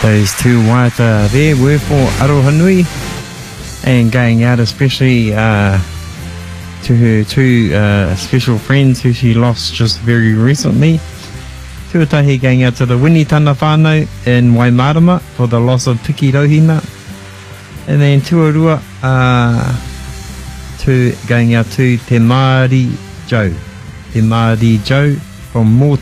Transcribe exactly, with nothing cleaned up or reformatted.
Those two waiata there were for Arohanui, and going out especially uh, to her two uh, special friends who she lost just very recently. Tuatahi going out to the Winitana whānau in Waimarama for the loss of Piki Rohina. And then tuarua uh, to going out to Te Māori Joe. Te Māori Joe from Mō